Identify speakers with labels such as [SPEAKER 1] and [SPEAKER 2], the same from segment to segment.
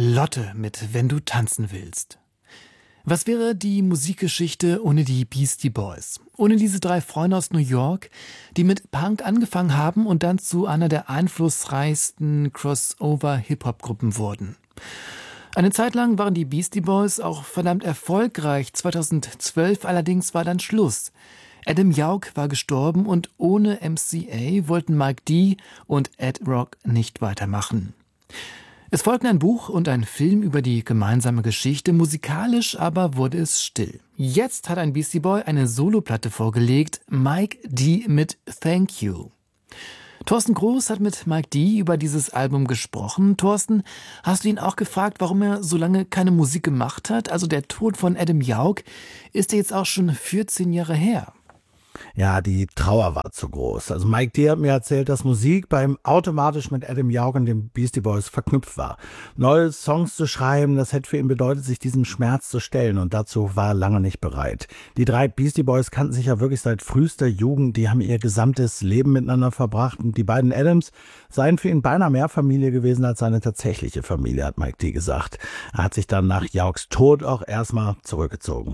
[SPEAKER 1] Lotte mit Wenn du tanzen willst. Was wäre die Musikgeschichte ohne die Beastie Boys? Ohne diese drei Freunde aus New York, die mit Punk angefangen haben und dann zu einer der einflussreichsten Crossover-Hip-Hop-Gruppen wurden. Eine Zeit lang waren die Beastie Boys auch verdammt erfolgreich. 2012 allerdings war dann Schluss. Adam Yauch war gestorben und ohne MCA wollten Mike D. und Ed Rock nicht weitermachen. Es folgten ein Buch und ein Film über die gemeinsame Geschichte, musikalisch aber wurde es still. Jetzt hat ein Beastie Boy eine Soloplatte vorgelegt, Mike D. mit Thank You. Thorsten Groß hat mit Mike D. über dieses Album gesprochen. Thorsten, hast du ihn auch gefragt, warum er so lange keine Musik gemacht hat? Also der Tod von Adam Yauch ist ja jetzt auch schon 14 Jahre her.
[SPEAKER 2] Ja, die Trauer war zu groß. Also Mike D. hat mir erzählt, dass Musik bei ihm automatisch mit Adam Yauch und den Beastie Boys verknüpft war. Neue Songs zu schreiben, das hätte für ihn bedeutet, sich diesem Schmerz zu stellen und dazu war er lange nicht bereit. Die drei Beastie Boys kannten sich ja wirklich seit frühester Jugend, die haben ihr gesamtes Leben miteinander verbracht und die beiden Adams seien für ihn beinahe mehr Familie gewesen als seine tatsächliche Familie, hat Mike D. gesagt. Er hat sich dann nach Yauchs Tod auch erstmal zurückgezogen.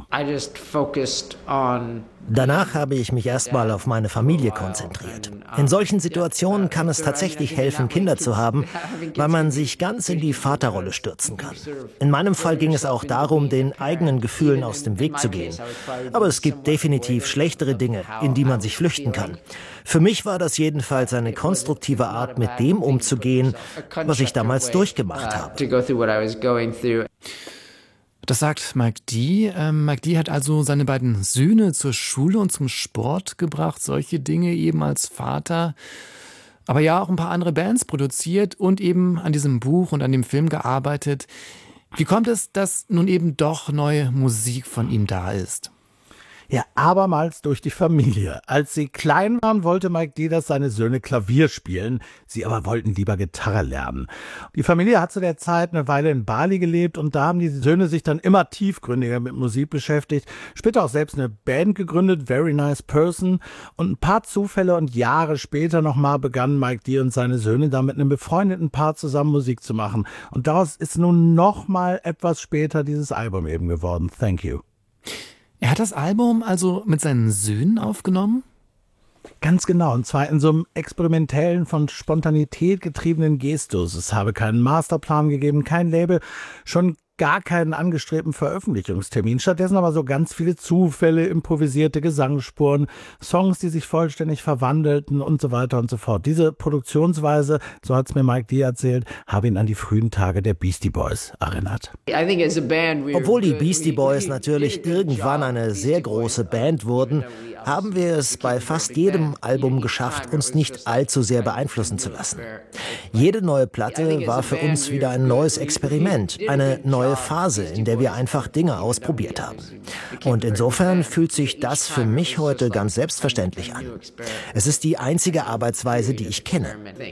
[SPEAKER 3] Danach habe ich mich erstmal auf meine Familie konzentriert. In solchen Situationen kann es tatsächlich helfen, Kinder zu haben, weil man sich ganz in die Vaterrolle stürzen kann. In meinem Fall ging es auch darum, den eigenen Gefühlen aus dem Weg zu gehen. Aber es gibt definitiv schlechtere Dinge, in die man sich flüchten kann. Für mich war das jedenfalls eine konstruktive Art, mit dem umzugehen, was ich damals durchgemacht habe.
[SPEAKER 1] Das sagt Mike D. Mike D. hat also seine beiden Söhne zur Schule und zum Sport gebracht, solche Dinge eben als Vater. Aber ja, auch ein paar andere Bands produziert und eben an diesem Buch und an dem Film gearbeitet. Wie kommt es, dass nun eben doch neue Musik von ihm da ist?
[SPEAKER 2] Ja, abermals durch die Familie. Als sie klein waren, wollte Mike D., dass seine Söhne Klavier spielen. Sie aber wollten lieber Gitarre lernen. Die Familie hat zu der Zeit eine Weile in Bali gelebt und da haben die Söhne sich dann immer tiefgründiger mit Musik beschäftigt. Später auch selbst eine Band gegründet, Very Nice Person. Und ein paar Zufälle und Jahre später nochmal begannen Mike D. und seine Söhne da mit einem befreundeten Paar zusammen Musik zu machen. Und daraus ist nun nochmal etwas später dieses Album eben geworden. Thank You.
[SPEAKER 1] Er hat das Album also mit seinen Söhnen aufgenommen?
[SPEAKER 2] Ganz genau, und zwar in so einem experimentellen, von Spontanität getriebenen Gestus. Es habe keinen Masterplan gegeben, kein Label, schon gar keinen angestrebten Veröffentlichungstermin. Stattdessen aber so ganz viele Zufälle, improvisierte Gesangsspuren, Songs, die sich vollständig verwandelten und so weiter und so fort. Diese Produktionsweise, so hat es mir Mike D. erzählt, habe ihn an die frühen Tage der Beastie Boys erinnert.
[SPEAKER 3] Obwohl die Beastie Boys natürlich irgendwann eine sehr große Band wurden, haben wir es bei fast jedem Album geschafft, uns nicht allzu sehr beeinflussen zu lassen. Jede neue Platte war für uns wieder ein neues Experiment, eine neue Phase, in der wir einfach Dinge ausprobiert haben. Und insofern fühlt sich das für mich heute ganz selbstverständlich an. Es ist die einzige Arbeitsweise, die ich kenne.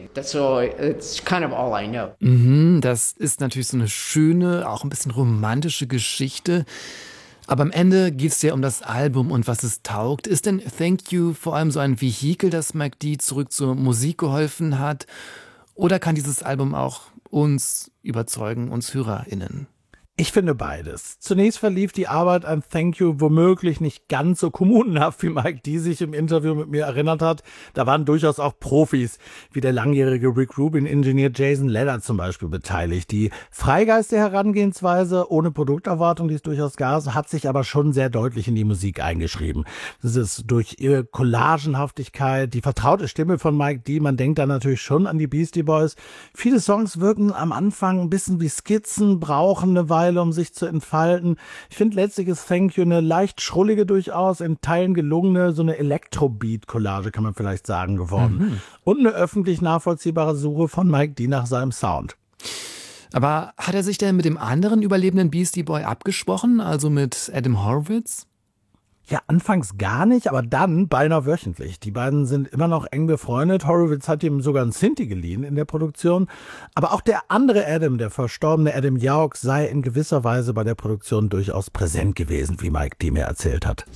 [SPEAKER 1] Das ist natürlich so eine schöne, auch ein bisschen romantische Geschichte. Aber am Ende geht es ja um das Album und was es taugt. Ist denn Thank You vor allem so ein Vehikel, das Mike D. zurück zur Musik geholfen hat? Oder kann dieses Album auch uns überzeugen, uns HörerInnen?
[SPEAKER 2] Ich finde beides. Zunächst verlief die Arbeit an Thank You womöglich nicht ganz so kommunenhaft, wie Mike D. sich im Interview mit mir erinnert hat. Da waren durchaus auch Profis, wie der langjährige Rick Rubin-Ingenieur Jason Leder zum Beispiel beteiligt. Die freigeistige Herangehensweise ohne Produkterwartung, die es durchaus gab, hat sich aber schon sehr deutlich in die Musik eingeschrieben. Das ist durch ihre Collagenhaftigkeit, die vertraute Stimme von Mike D., man denkt da natürlich schon an die Beastie Boys. Viele Songs wirken am Anfang ein bisschen wie Skizzen, brauchen eine Weile, um sich zu entfalten. Ich finde letztlich ist Thank You eine leicht schrullige, durchaus in Teilen gelungene, so eine Elektrobeat-Collage, kann man vielleicht sagen, geworden. Und eine öffentlich nachvollziehbare Suche von Mike D. nach seinem Sound.
[SPEAKER 1] Aber hat er sich denn mit dem anderen überlebenden Beastie Boy abgesprochen, also mit Adam Horowitz?
[SPEAKER 2] Ja, anfangs gar nicht, aber dann beinahe wöchentlich. Die beiden sind immer noch eng befreundet. Horowitz hat ihm sogar einen Synthi geliehen in der Produktion. Aber auch der andere Adam, der verstorbene Adam Yauch, sei in gewisser Weise bei der Produktion durchaus präsent gewesen, wie Mike D. mir erzählt hat.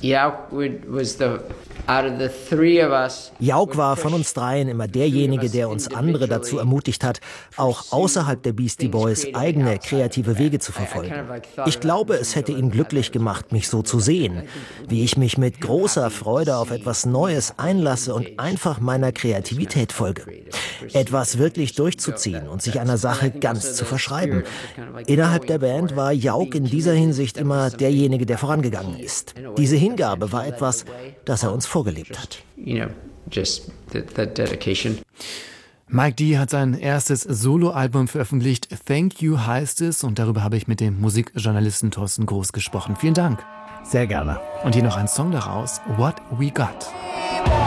[SPEAKER 3] Yauch war von uns dreien immer derjenige, der uns andere dazu ermutigt hat, auch außerhalb der Beastie Boys eigene kreative Wege zu verfolgen. Ich glaube, es hätte ihn glücklich gemacht, mich so zu sehen, wie ich mich mit großer Freude auf etwas Neues einlasse und einfach meiner Kreativität folge. Etwas wirklich durchzuziehen und sich einer Sache ganz zu verschreiben. Innerhalb der Band war Yauch in dieser Hinsicht immer derjenige, der vorangegangen ist. Diese Hingabe war etwas, das er uns vorgelebt hat.
[SPEAKER 1] Mike D. hat sein erstes Soloalbum veröffentlicht. Thank You heißt es, und darüber habe ich mit dem Musikjournalisten Thorsten Groß gesprochen. Vielen Dank.
[SPEAKER 2] Sehr gerne.
[SPEAKER 1] Und hier noch ein Song daraus, What We Got.